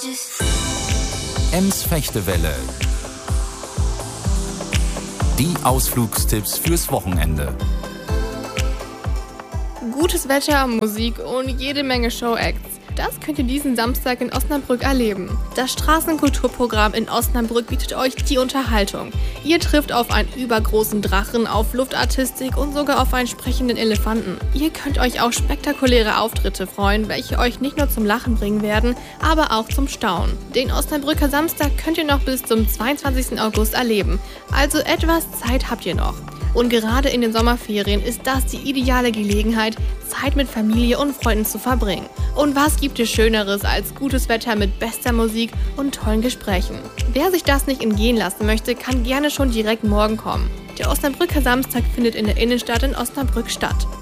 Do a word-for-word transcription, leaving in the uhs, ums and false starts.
Ems Fechtewelle. Die Ausflugstipps fürs Wochenende. Gutes Wetter, Musik und jede Menge Showacts. Das könnt ihr diesen Samstag in Osnabrück erleben. Das Straßenkulturprogramm in Osnabrück bietet euch die Unterhaltung. Ihr trifft auf einen übergroßen Drachen, auf Luftartistik und sogar auf einen sprechenden Elefanten. Ihr könnt euch auf spektakuläre Auftritte freuen, welche euch nicht nur zum Lachen bringen werden, aber auch zum Staunen. Den Osnabrücker Samstag könnt ihr noch bis zum zweiundzwanzigsten August erleben. Also etwas Zeit habt ihr noch. Und gerade in den Sommerferien ist das die ideale Gelegenheit, Zeit mit Familie und Freunden zu verbringen. Und was gibt es Schöneres als gutes Wetter mit bester Musik und tollen Gesprächen? Wer sich das nicht entgehen lassen möchte, kann gerne schon direkt morgen kommen. Der Osnabrücker Samstag findet in der Innenstadt in Osnabrück statt.